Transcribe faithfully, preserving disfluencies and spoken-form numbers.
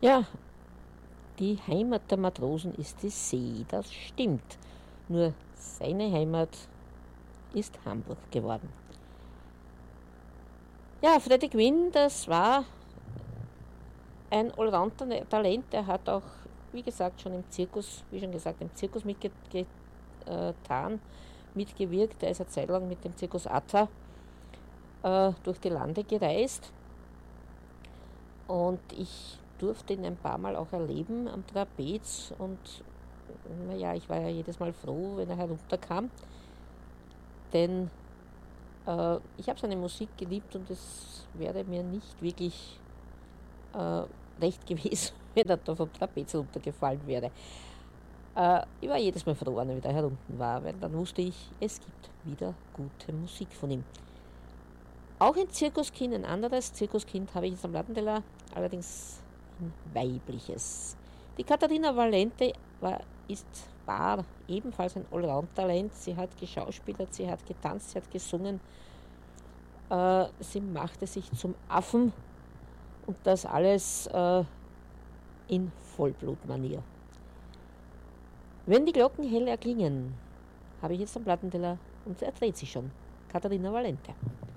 Ja, die Heimat der Matrosen ist die See, das stimmt. Nur seine Heimat ist Hamburg geworden. Ja, Freddie Quinn, das war ein Allround-Talent. Er hat auch, wie gesagt, schon im Zirkus, wie schon gesagt, im Zirkus mitgetan, mitgewirkt. Er ist eine Zeit lang mit dem Zirkus Atta äh, durch die Lande gereist. Und ich durfte ihn ein paar Mal auch erleben am Trapez. Und naja, ich war ja jedes Mal froh, wenn er herunterkam. Denn äh, ich habe seine Musik geliebt und es wäre mir nicht wirklich äh, recht gewesen, wenn er da vom Trapez runtergefallen wäre. Äh, ich war jedes Mal froh, wenn er wieder herunten war, weil dann wusste ich, es gibt wieder gute Musik von ihm. Auch ein Zirkuskind, ein anderes Zirkuskind habe ich jetzt am Plattenteller, allerdings ein weibliches. Die Katharina Valente war, ist, war ebenfalls ein Allround-Talent. Sie hat geschauspielert, sie hat getanzt, sie hat gesungen. Äh, sie machte sich zum Affen und das alles äh, in Vollblutmanier. Wenn die Glocken hell erklingen, habe ich jetzt am Plattenteller und er dreht sich schon. Katharina Valente.